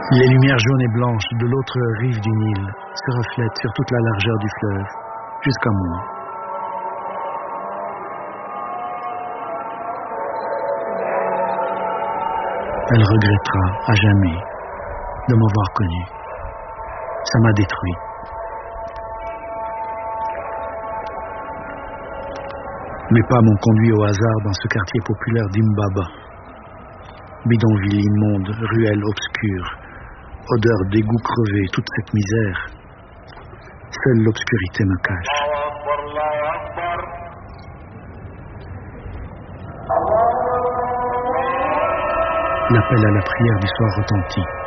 Les lumières jaunes et blanches de l'autre rive du Nil se reflètent sur toute la largeur du fleuve, jusqu'à moi. Elle regrettera à jamais de m'avoir connu. Ça m'a détruit. Mes pas m'ont conduit au hasard dans ce quartier populaire d'Imbaba. Bidonville immonde, ruelle obscure, odeur d'égout crevé, toute cette misère. Seule l'obscurité me cache. L'appel à la prière du soir retentit.